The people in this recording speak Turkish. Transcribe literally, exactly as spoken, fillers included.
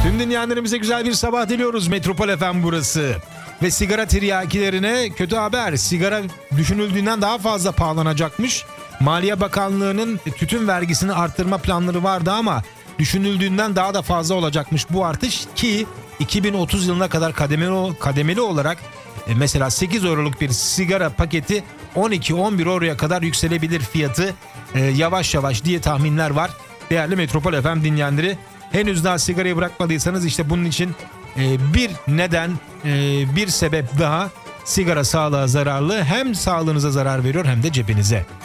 Tüm dinleyenlerimize güzel bir sabah diliyoruz. Metropol F M burası. Ve sigara tiryakilerine kötü haber. Sigara düşünüldüğünden daha fazla pahalanacakmış. Maliye Bakanlığı'nın tütün vergisini arttırma planları vardı ama düşünüldüğünden daha da fazla olacakmış bu artış ki iki bin otuz yılına kadar kademeli, kademeli olarak e, mesela sekiz euroluk bir sigara paketi on iki on bir euroya kadar yükselebilir fiyatı e, yavaş yavaş diye tahminler var. Değerli Metropol F M dinleyenleri, henüz daha sigarayı bırakmadıysanız işte bunun için e, bir neden, e, bir sebep daha. Sigara sağlığa zararlı, hem sağlığınıza zarar veriyor hem de cebinize.